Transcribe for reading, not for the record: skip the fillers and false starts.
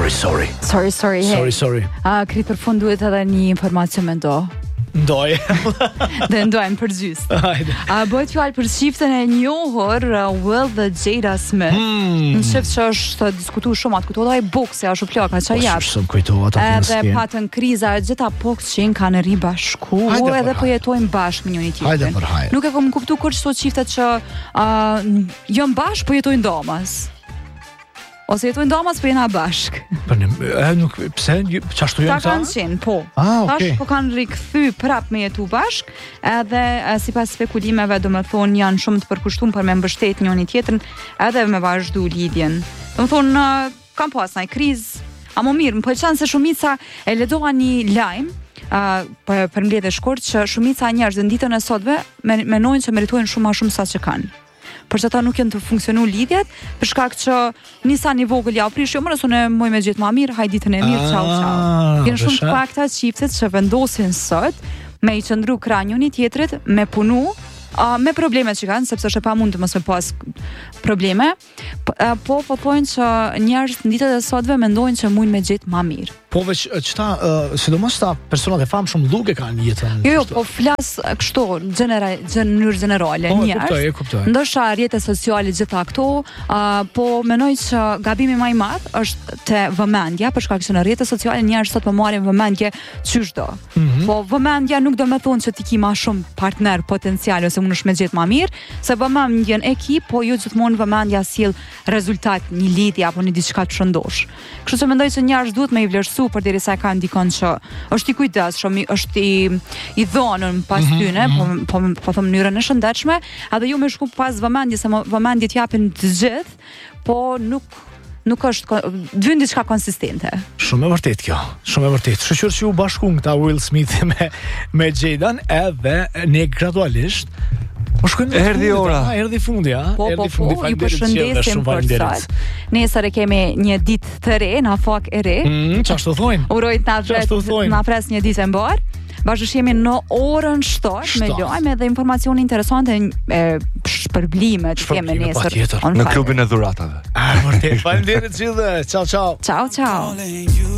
Sorry. Krit përfund duhet edhe një informacion me do. Ndoj. Dhe ndojmë për gjysë. Bëhet fjalë për shiftën e njohur Will dhe Jada Smith. Në shift që është diskutuar shumë atë kujtohet ai boksi, ashtu ploka çfarë jap. Shumë kujtohet atë. Edhe patën kriza e gjitha bokshin kanë ribashkuar edhe po jetojnë bashkë me njëri tjetrin. Nuk e kam kuptuar kur çto shiftet që janë bashkë po jetojnë domas. Ose jetojnë domas po jena bashk. Po nuk pse çashtu janë ta? Kanë qenë, po. Tash po kanë rikthy prap me jetu bashk, edhe sipas spekulimeve domethënë janë shumë të përkushtuar për me mbështet njëri tjetrin, edhe me vazhdu lidhjen. Domethënë kanë pas një krizë, ama mirë, më pëlqen se shumica e lexova një lajm për mbledhje shkurt që shumica njerëz në ditën e sotme mendojnë se meritojnë shumë më shumë sa që kanë. Për që ata nuk janë të funksionu lidhjet, për shkak që nisa një vogël ja u prish, jo më nësune moj me gjithë ma mirë, haj ditën e mirë, ciao. Jenë shumë të pakta qiftet që vendosin sot me i qëndru krah njëri tjetrit, me punu, me problemet që kanë, sepse është e pamundë mos me pas probleme, po thojnë që njerëz në ditët e sotme mendojnë që mund me gjetë ma mirë. Po veç qëta, sidomos ta personat e famshëm nuk e kanë jetën. Jo, po flas kështu mënyrë generale, njerëz. Kuptoj. Ndoshta rrjetet sociale gjitha këto, po mendoj që gabimi më i madh është te vëmendja, për shkak që në rrjetet sociale njerëz sot po marrin vëmendje çdo. Po vëmendja nuk do të thonë që ti ke më shumë partner potencial ose mundesh me gjetë më mirë, se vëmendjen ekip, po jo gjithmonë vëmendja sjell rezultat, një lidhje apo një diçka të shëndosh. Kështu që mendoj se njerëz duhet me i vlerësu përderisa e kanë dikon që është i kujdesshëm, është i dhënën pas tyne, po them mënyrën e shëndetshme, edhe ju më shku pas vëmendjes, se vëmendjet japin të gjithë, po nuk është vjen diçka konsistente. Shumë e vërtet kjo. Shumë e vërtet. Shoqër që u bashkuan këta Will Smith me Jadan, edhe ne gradualisht erdhi ora. Erdhi fundi, Po, ju përshëndesim për sot. Nesër e kemi një ditë të re, na fak e re. Çfarë thonë? Uroj na pres një ditë e mbar. Bashkë jemi në orën 7 me lajme dhe informacione interesante shpërblime të kemi nesër në klubin e dhuratave. Vërtet. Faleminderit gjithë. Ciao. Ciao.